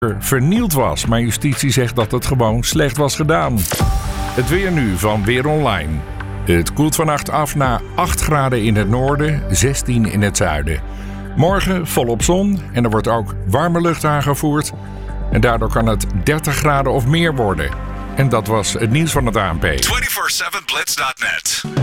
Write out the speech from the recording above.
vernield was. Maar justitie zegt dat het gewoon slecht was gedaan. Het weer nu van Weer Online. Het koelt vannacht af naar 8 graden in het noorden, 16 in het zuiden. Morgen volop zon en er wordt ook warme lucht aangevoerd. En daardoor kan het 30 graden of meer worden. En dat was het nieuws van het ANP. 247blitz.net